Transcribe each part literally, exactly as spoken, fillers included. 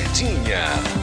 Verdinha.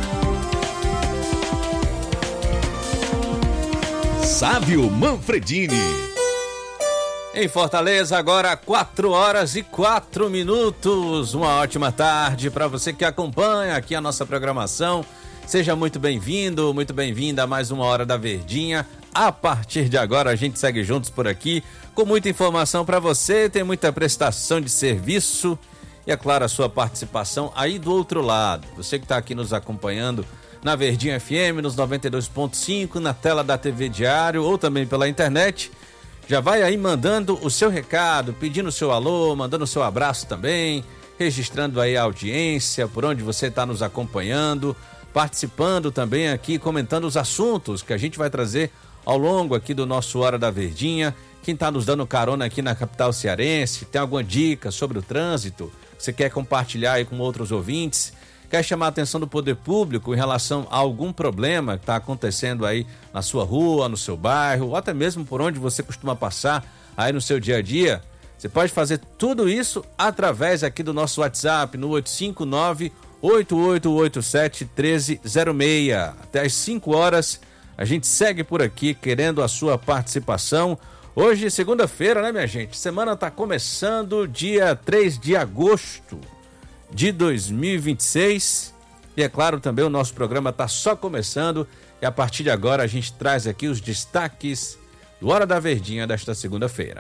Sávio Manfredini. Em Fortaleza, agora quatro horas e quatro minutos. Uma ótima tarde para você que acompanha aqui a nossa programação. Seja muito bem-vindo, muito bem-vinda a mais uma Hora da Verdinha. A partir de agora, a gente segue juntos por aqui com muita informação para você, tem muita prestação de serviço e, é claro, a sua participação aí do outro lado. Você que está aqui nos acompanhando na Verdinha F M, nos noventa e dois ponto cinco, na tela da T V Diário ou também pela internet. Já vai aí mandando o seu recado, pedindo o seu alô, mandando o seu abraço também, registrando aí a audiência, por onde você está nos acompanhando, participando também aqui, comentando os assuntos que a gente vai trazer ao longo aqui do nosso Hora da Verdinha. Quem está nos dando carona aqui na capital cearense, tem alguma dica sobre o trânsito, você quer compartilhar aí com outros ouvintes, quer chamar a atenção do poder público em relação a algum problema que está acontecendo aí na sua rua, no seu bairro, ou até mesmo por onde você costuma passar aí no seu dia a dia, você pode fazer tudo isso através aqui do nosso WhatsApp no oito cinco nove, oito oito oito sete, um três zero seis. Até às cinco horas a gente segue por aqui querendo a sua participação. Hoje, segunda-feira, né, minha gente? Semana está começando, dia três de agosto de dois mil e vinte e seis. E é claro, também o nosso programa está só começando. E a partir de agora a gente traz aqui os destaques do Hora da Verdinha desta segunda-feira.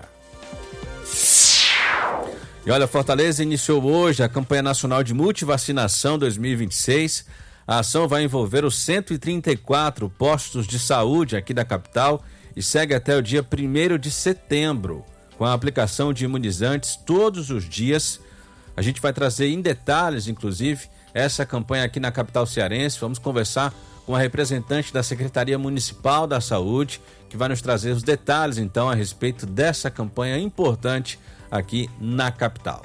E olha, Fortaleza iniciou hoje a campanha nacional de multivacinação dois mil e vinte e seis. A ação vai envolver os cento e trinta e quatro postos de saúde aqui da capital e segue até o dia primeiro de setembro, com a aplicação de imunizantes todos os dias. A gente vai trazer em detalhes, inclusive, essa campanha aqui na capital cearense. Vamos conversar com a representante da Secretaria Municipal da Saúde, que vai nos trazer os detalhes, então, a respeito dessa campanha importante aqui na capital.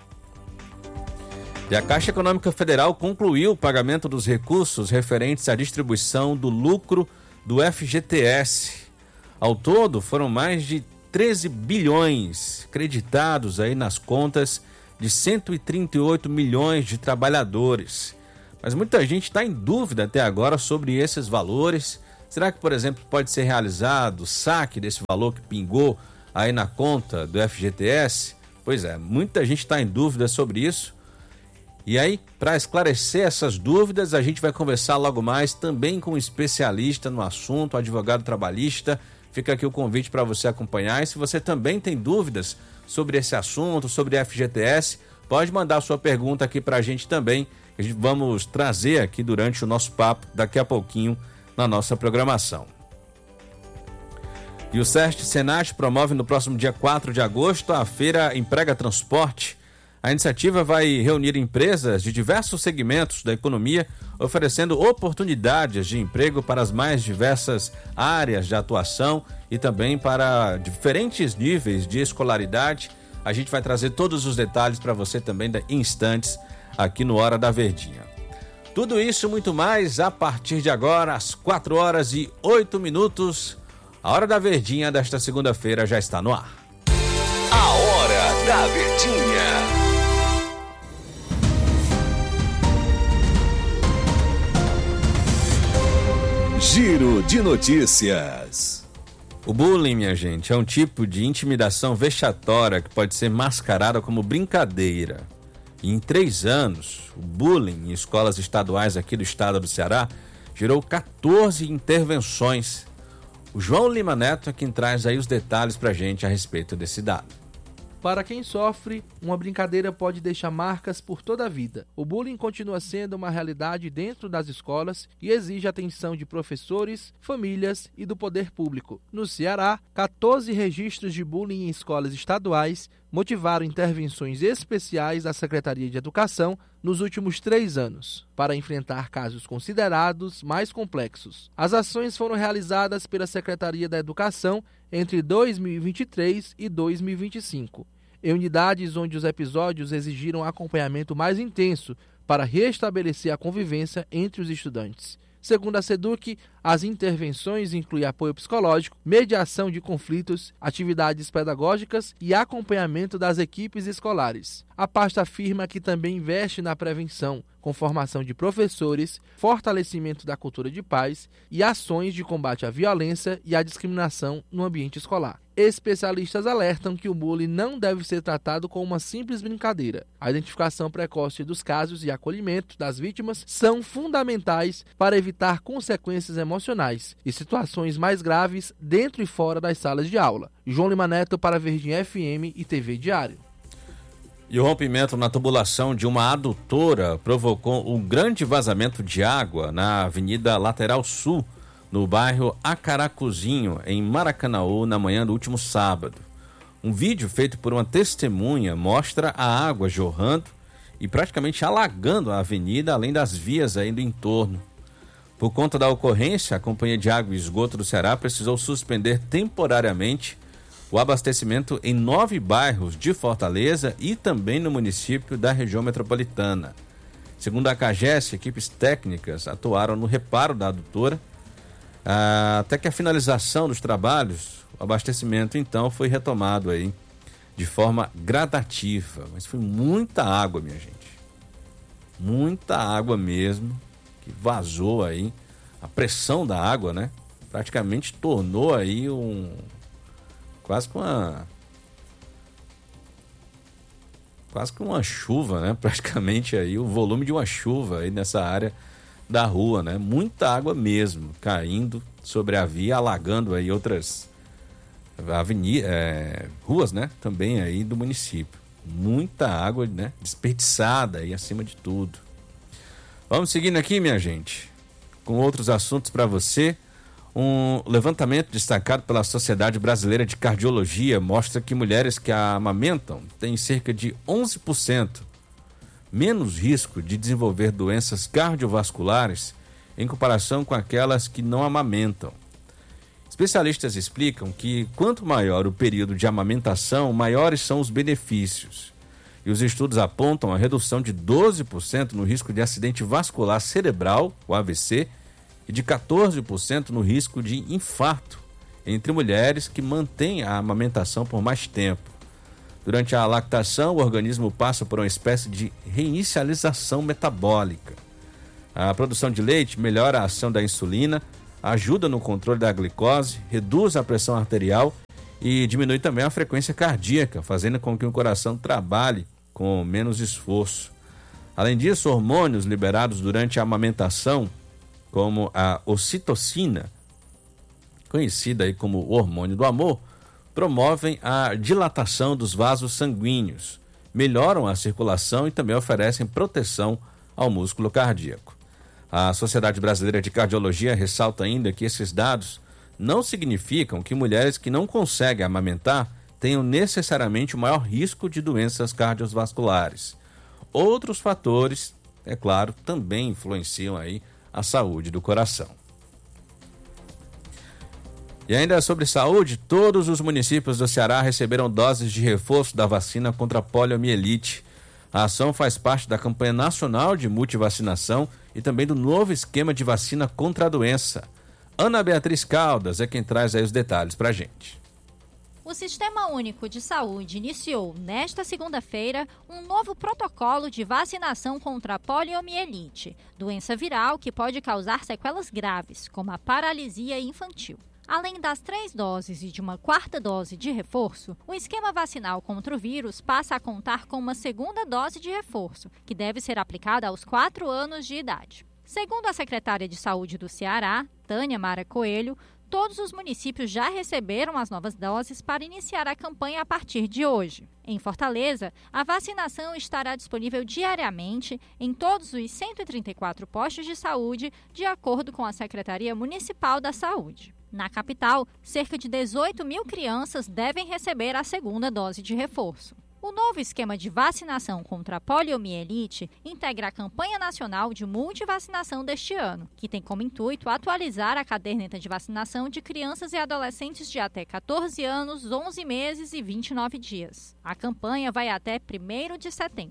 E a Caixa Econômica Federal concluiu o pagamento dos recursos referentes à distribuição do lucro do F G T S. Ao todo, foram mais de treze bilhões creditados aí nas contas de cento e trinta e oito milhões de trabalhadores. Mas muita gente está em dúvida até agora sobre esses valores. Será que, por exemplo, pode ser realizado o saque desse valor que pingou aí na conta do F G T S? Pois é, muita gente está em dúvida sobre isso. E aí, para esclarecer essas dúvidas, a gente vai conversar logo mais também com um especialista no assunto, advogado trabalhista. Fica aqui o convite para você acompanhar. E se você também tem dúvidas sobre esse assunto, sobre F G T S, pode mandar sua pergunta aqui para a gente também. A gente vamos trazer aqui durante o nosso papo daqui a pouquinho na nossa programação. E o SEST Senat promove no próximo dia quatro de agosto a Feira Emprega Transporte. A iniciativa vai reunir empresas de diversos segmentos da economia, oferecendo oportunidades de emprego para as mais diversas áreas de atuação e também para diferentes níveis de escolaridade. A gente vai trazer todos os detalhes para você também em instantes aqui no Hora da Verdinha. Tudo isso e muito mais a partir de agora, às quatro horas e oito minutos. A Hora da Verdinha desta segunda-feira já está no ar. A Hora da Verdinha. Giro de notícias. O bullying, minha gente, é um tipo de intimidação vexatória que pode ser mascarada como brincadeira. E em três anos, o bullying em escolas estaduais aqui do estado do Ceará gerou quatorze intervenções. O João Lima Neto é quem traz aí os detalhes pra gente a respeito desse dado. Para quem sofre, uma brincadeira pode deixar marcas por toda a vida. O bullying continua sendo uma realidade dentro das escolas e exige atenção de professores, famílias e do poder público. No Ceará, quatorze registros de bullying em escolas estaduais motivaram intervenções especiais da Secretaria de Educação nos últimos três anos, para enfrentar casos considerados mais complexos. As ações foram realizadas pela Secretaria da Educação entre dois mil e vinte e três e dois mil e vinte e cinco, em unidades onde os episódios exigiram acompanhamento mais intenso para restabelecer a convivência entre os estudantes. Segundo a SEDUC, as intervenções incluem apoio psicológico, mediação de conflitos, atividades pedagógicas e acompanhamento das equipes escolares. A pasta afirma que também investe na prevenção, com formação de professores, fortalecimento da cultura de paz e ações de combate à violência e à discriminação no ambiente escolar. Especialistas alertam que o bullying não deve ser tratado como uma simples brincadeira. A identificação precoce dos casos e acolhimento das vítimas são fundamentais para evitar consequências emocionais e situações mais graves dentro e fora das salas de aula. João Lima Neto para Verdinha F M e T V Diário. E o rompimento na tubulação de uma adutora provocou um grande vazamento de água na Avenida Lateral Sul, no bairro Acaracuzinho, em Maracanaú, na manhã do último sábado. Um vídeo feito por uma testemunha mostra a água jorrando e praticamente alagando a avenida, além das vias aí do entorno. Por conta da ocorrência, a Companhia de Água e Esgoto do Ceará precisou suspender temporariamente o abastecimento em nove bairros de Fortaleza e também no município da região metropolitana. Segundo a CAGES, equipes técnicas atuaram no reparo da adutora, até que a finalização dos trabalhos, o abastecimento então foi retomado aí de forma gradativa. Mas foi muita água, minha gente. Muita água mesmo, que vazou aí. A pressão da água, né? Praticamente tornou aí um... Quase que uma... Quase que uma chuva, né? Praticamente aí o volume de uma chuva aí nessa área da rua, né? Muita água mesmo caindo sobre a via, alagando aí outras avenidas, é, ruas, né? Também aí do município. Muita água, né? Desperdiçada aí acima de tudo. Vamos seguindo aqui, minha gente, com outros assuntos para você. Um levantamento destacado pela Sociedade Brasileira de Cardiologia mostra que mulheres que a amamentam têm cerca de onze por cento menos risco de desenvolver doenças cardiovasculares em comparação com aquelas que não amamentam. Especialistas explicam que quanto maior o período de amamentação, maiores são os benefícios. E os estudos apontam a redução de doze por cento no risco de acidente vascular cerebral, o A V C, e de quatorze por cento no risco de infarto entre mulheres que mantêm a amamentação por mais tempo. Durante a lactação, o organismo passa por uma espécie de reinicialização metabólica. A produção de leite melhora a ação da insulina, ajuda no controle da glicose, reduz a pressão arterial e diminui também a frequência cardíaca, fazendo com que o coração trabalhe com menos esforço. Além disso, hormônios liberados durante a amamentação, como a ocitocina, conhecida aí como o hormônio do amor, promovem a dilatação dos vasos sanguíneos, melhoram a circulação e também oferecem proteção ao músculo cardíaco. A Sociedade Brasileira de Cardiologia ressalta ainda que esses dados não significam que mulheres que não conseguem amamentar tenham necessariamente o maior risco de doenças cardiovasculares. Outros fatores, é claro, também influenciam aí a saúde do coração. E ainda sobre saúde, todos os municípios do Ceará receberam doses de reforço da vacina contra a poliomielite. A ação faz parte da campanha nacional de multivacinação e também do novo esquema de vacina contra a doença. Ana Beatriz Caldas é quem traz aí os detalhes para a gente. O Sistema Único de Saúde iniciou, nesta segunda-feira, um novo protocolo de vacinação contra a poliomielite, doença viral que pode causar sequelas graves, como a paralisia infantil. Além das três doses e de uma quarta dose de reforço, o esquema vacinal contra o vírus passa a contar com uma segunda dose de reforço, que deve ser aplicada aos quatro anos de idade. Segundo a secretária de Saúde do Ceará, Tânia Mara Coelho, todos os municípios já receberam as novas doses para iniciar a campanha a partir de hoje. Em Fortaleza, a vacinação estará disponível diariamente em todos os cento e trinta e quatro postos de saúde, de acordo com a Secretaria Municipal da Saúde. Na capital, cerca de dezoito mil crianças devem receber a segunda dose de reforço. O novo esquema de vacinação contra a poliomielite integra a campanha nacional de multivacinação deste ano, que tem como intuito atualizar a caderneta de vacinação de crianças e adolescentes de até catorze anos, onze meses e vinte e nove dias. A campanha vai até primeiro de setembro.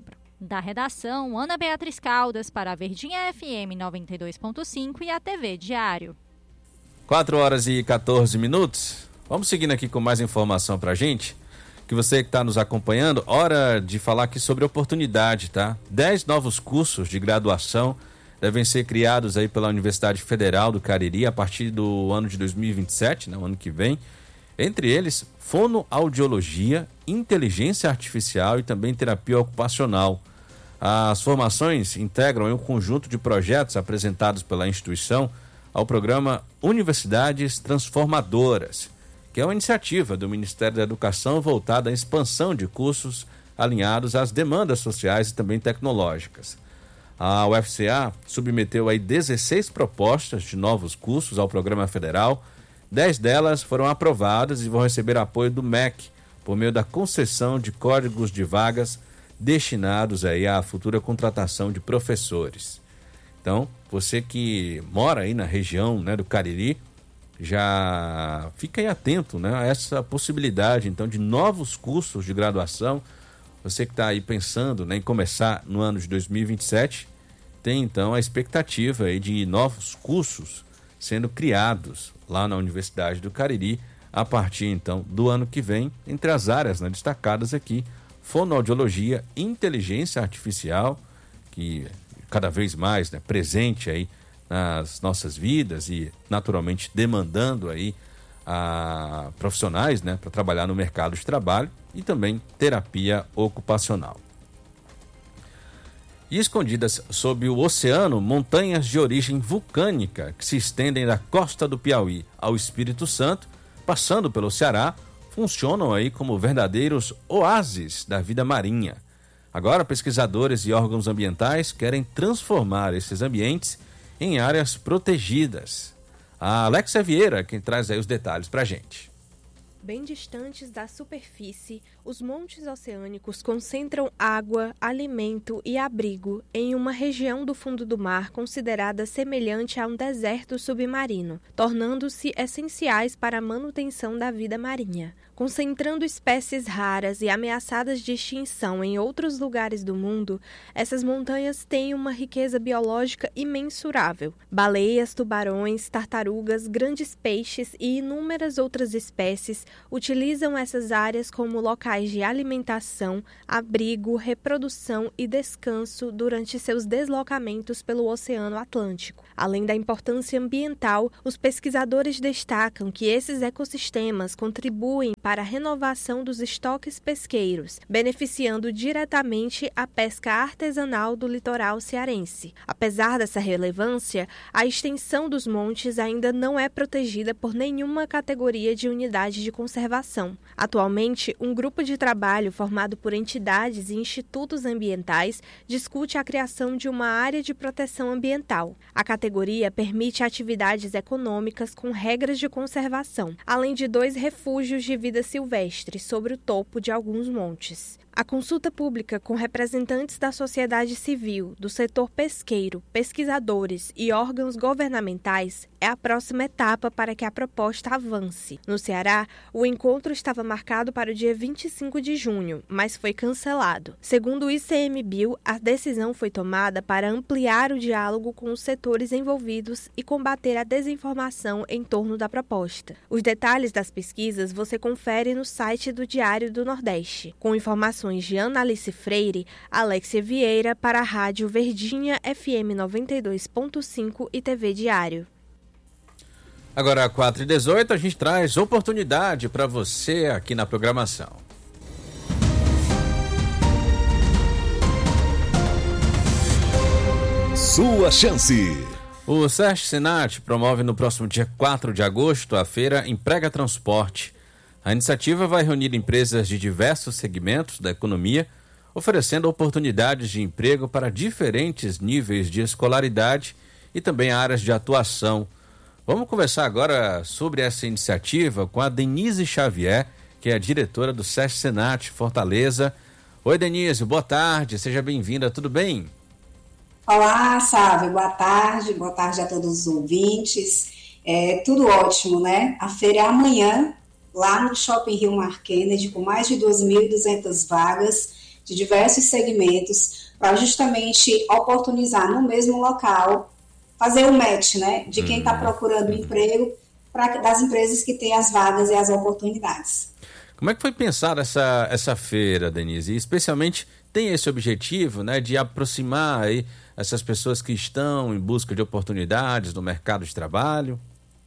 Da redação, Ana Beatriz Caldas para a Verdinha F M noventa e dois ponto cinco e a T V Diário. quatro horas e quatorze minutos. Vamos seguindo aqui com mais informação pra gente. Que você que está nos acompanhando, hora de falar aqui sobre oportunidade, tá? Dez novos cursos de graduação devem ser criados aí pela Universidade Federal do Cariri a partir do ano de dois mil e vinte e sete, né, o ano que vem. Entre eles, fonoaudiologia, inteligência artificial e também terapia ocupacional. As formações integram um conjunto de projetos apresentados pela instituição ao programa Universidades Transformadoras, que é uma iniciativa do Ministério da Educação voltada à expansão de cursos alinhados às demandas sociais e também tecnológicas. A U F C A submeteu aí dezesseis propostas de novos cursos ao programa federal. Dez delas foram aprovadas e vão receber apoio do M E C por meio da concessão de códigos de vagas destinados aí à futura contratação de professores. Então, você que mora aí na região, né, do Cariri, já fica aí atento, né, a essa possibilidade então de novos cursos de graduação. Você que está aí pensando, né, em começar no ano de dois mil e vinte e sete, tem então a expectativa aí de novos cursos sendo criados lá na Universidade do Cariri a partir então do ano que vem, entre as áreas, né, destacadas aqui: fonoaudiologia, inteligência artificial, que cada vez mais, né, presente aí nas nossas vidas e naturalmente demandando aí a profissionais, né, para trabalhar no mercado de trabalho, e também terapia ocupacional. E escondidas sob o oceano, montanhas de origem vulcânica que se estendem da costa do Piauí ao Espírito Santo, passando pelo Ceará, funcionam aí como verdadeiros oásis da vida marinha. Agora, pesquisadores e órgãos ambientais querem transformar esses ambientes em áreas protegidas. A Alexia Vieira, quem traz aí os detalhes para a gente. Bem distantes da superfície, os montes oceânicos concentram água, alimento e abrigo em uma região do fundo do mar considerada semelhante a um deserto submarino, tornando-se essenciais para a manutenção da vida marinha. Concentrando espécies raras e ameaçadas de extinção em outros lugares do mundo, essas montanhas têm uma riqueza biológica imensurável. Baleias, tubarões, tartarugas, grandes peixes e inúmeras outras espécies utilizam essas áreas como locais de alimentação, abrigo, reprodução e descanso durante seus deslocamentos pelo Oceano Atlântico. Além da importância ambiental, os pesquisadores destacam que esses ecossistemas contribuem para a renovação dos estoques pesqueiros, beneficiando diretamente a pesca artesanal do litoral cearense. Apesar dessa relevância, a extensão dos montes ainda não é protegida por nenhuma categoria de unidade de conservação. Atualmente, um grupo de trabalho formado por entidades e institutos ambientais discute a criação de uma área de proteção ambiental. A categoria permite atividades econômicas com regras de conservação, além de dois refúgios de vida silvestre sobre o topo de alguns montes. A consulta pública com representantes da sociedade civil, do setor pesqueiro, pesquisadores e órgãos governamentais é a próxima etapa para que a proposta avance. No Ceará, o encontro estava marcado para o dia vinte e cinco de junho, mas foi cancelado. Segundo o ICMBio, a decisão foi tomada para ampliar o diálogo com os setores envolvidos e combater a desinformação em torno da proposta. Os detalhes das pesquisas você confere no site do Diário do Nordeste. Com informações de Ana Alice Freire, Alexia Vieira para a Rádio Verdinha F M noventa e dois ponto cinco e T V Diário. Agora, quatro e dezoito, a gente traz oportunidade para você aqui na programação. Sua chance. O SESC Senat promove no próximo dia quatro de agosto a feira Emprega Transporte. A iniciativa vai reunir empresas de diversos segmentos da economia, oferecendo oportunidades de emprego para diferentes níveis de escolaridade e também áreas de atuação. Vamos conversar agora sobre essa iniciativa com a Denise Xavier, que é a diretora do SESC Senat Fortaleza. Oi, Denise, boa tarde, seja bem-vinda, tudo bem? Olá, Sávio, boa tarde, boa tarde a todos os ouvintes. É tudo ótimo, né? A feira é amanhã, lá no Shopping Rio Mar Kennedy, com mais de duas mil e duzentas vagas de diversos segmentos, para justamente oportunizar no mesmo local, fazer o match, né, de quem está procurando emprego, pra, das empresas que têm as vagas e as oportunidades. Como é que foi pensada essa, essa feira, Denise? E especialmente tem esse objetivo, né, de aproximar aí essas pessoas que estão em busca de oportunidades no mercado de trabalho?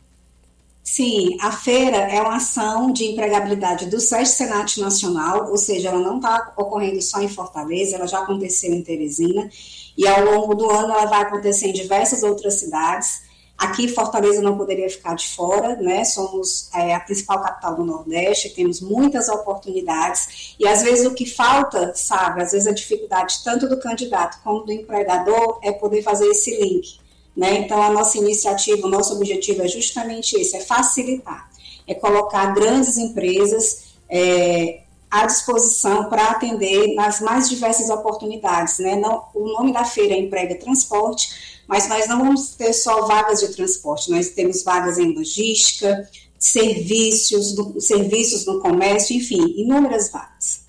Sim, a feira é uma ação de empregabilidade do SESC Senat Nacional, ou seja, ela não está ocorrendo só em Fortaleza, ela já aconteceu em Teresina, e ao longo do ano ela vai acontecer em diversas outras cidades. Aqui Fortaleza não poderia ficar de fora, né? Somos é, a principal capital do Nordeste, temos muitas oportunidades, e às vezes o que falta, sabe, às vezes a dificuldade tanto do candidato como do empregador é poder fazer esse link. Né? Então, a nossa iniciativa, o nosso objetivo é justamente esse, é facilitar, é colocar grandes empresas é, à disposição para atender nas mais diversas oportunidades. Né? Não, o nome da feira é Emprega Transporte, mas nós não vamos ter só vagas de transporte, nós temos vagas em logística, serviços, do, serviços no comércio, enfim, inúmeras vagas.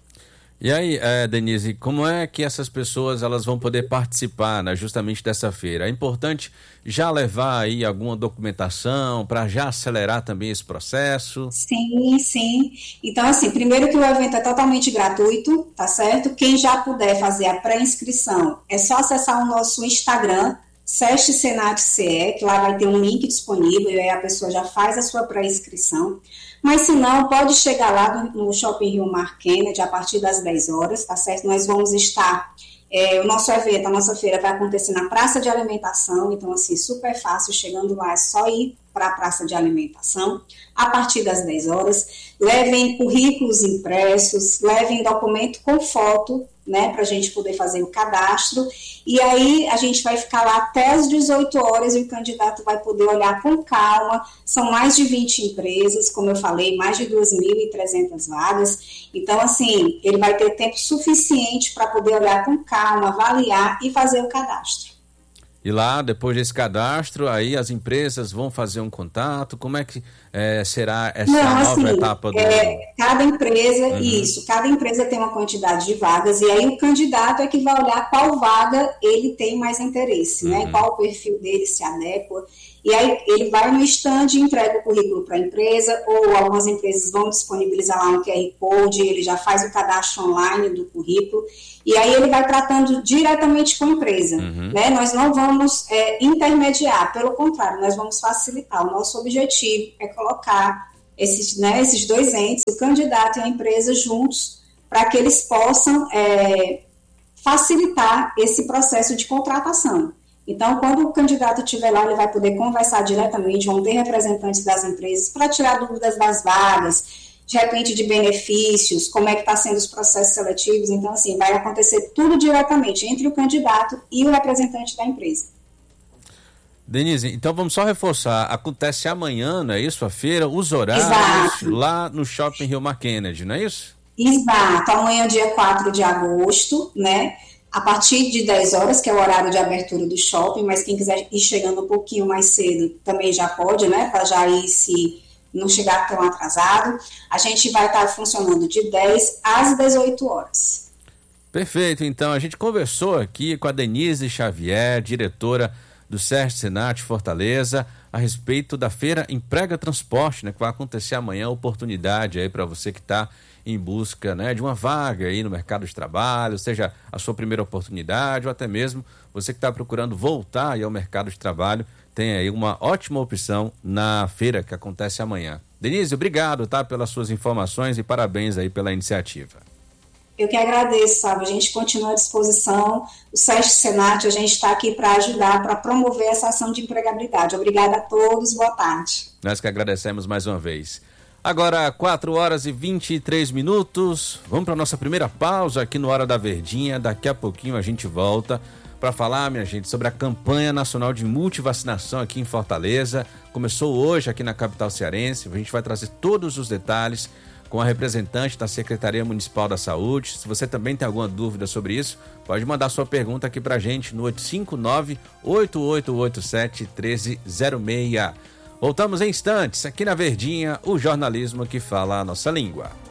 E aí, é, Denise, como é que essas pessoas elas vão poder participar, né, justamente dessa feira? É importante já levar aí alguma documentação para já acelerar também esse processo? Sim, sim. Então, assim, primeiro que o evento é totalmente gratuito, tá certo? Quem já puder fazer a pré-inscrição, é só acessar o nosso Instagram, SESC Senat C E, que lá vai ter um link disponível, e aí a pessoa já faz a sua pré-inscrição. Mas se não, pode chegar lá no, no Shopping Rio Mar Kennedy a partir das dez horas, tá certo? Nós vamos estar, é, o nosso evento, a nossa feira vai acontecer na Praça de Alimentação, então assim, super fácil, chegando lá é só ir para a Praça de Alimentação, a partir das dez horas, levem currículos impressos, levem documento com foto, né, para a gente poder fazer o cadastro, e aí a gente vai ficar lá até as dezoito horas e o candidato vai poder olhar com calma. São mais de vinte empresas, como eu falei, mais de duas mil e trezentas vagas, então assim, ele vai ter tempo suficiente para poder olhar com calma, avaliar e fazer o cadastro. E lá, depois desse cadastro, aí as empresas vão fazer um contato? Como é que é, será essa Não, nova assim, etapa do... É, cada empresa, uhum. isso, cada empresa tem uma quantidade de vagas, e aí o candidato é que vai olhar qual vaga ele tem mais interesse, uhum. né? Qual o perfil dele se adequa. E aí ele vai no stand e entrega o currículo para a empresa, ou algumas empresas vão disponibilizar lá um Q R Code, ele já faz o cadastro online do currículo, e aí ele vai tratando diretamente com a empresa. Uhum. Né? Nós não vamos é, intermediar, pelo contrário, nós vamos facilitar. O nosso objetivo é colocar esses, né, esses dois entes, o candidato e a empresa, juntos, para que eles possam é, facilitar esse processo de contratação. Então, quando o candidato estiver lá, ele vai poder conversar diretamente, vão ter representantes das empresas para tirar dúvidas das vagas, de repente de benefícios, como é que está sendo os processos seletivos. Então, assim, vai acontecer tudo diretamente entre o candidato e o representante da empresa. Denise, então vamos só reforçar, acontece amanhã, não é isso, a feira, os horários, Exato. Lá no Shopping Rio Mar Kennedy, não é isso? Exato, amanhã dia quatro de agosto, né? A partir de dez horas, que é o horário de abertura do shopping, mas quem quiser ir chegando um pouquinho mais cedo também já pode, né, para já ir se não chegar tão atrasado. A gente vai estar funcionando de dez às dezoito horas. Perfeito, então a gente conversou aqui com a Denise Xavier, diretora do SESC Senat Fortaleza, a respeito da feira Emprega Transporte, né, que vai acontecer amanhã, oportunidade aí para você que está em busca, né, de uma vaga aí no mercado de trabalho, seja a sua primeira oportunidade ou até mesmo você que está procurando voltar aí ao mercado de trabalho, tem aí uma ótima opção na feira que acontece amanhã. Denise, obrigado, tá, pelas suas informações e parabéns aí pela iniciativa. Eu que agradeço, sabe, a gente continua à disposição, o SESC Senat, a gente está aqui para ajudar, para promover essa ação de empregabilidade. Obrigada a todos, boa tarde. Nós que agradecemos mais uma vez. Agora, quatro horas e vinte e três minutos, vamos para a nossa primeira pausa aqui no Hora da Verdinha. Daqui a pouquinho a gente volta para falar, minha gente, sobre a campanha nacional de multivacinação aqui em Fortaleza. Começou hoje aqui na capital cearense, a gente vai trazer todos os detalhes com a representante da Secretaria Municipal da Saúde. Se você também tem alguma dúvida sobre isso, pode mandar sua pergunta aqui para a gente no oito cinco nove, oito oito oito sete, um três zero seis. Voltamos em instantes, aqui na Verdinha, o jornalismo que fala a nossa língua.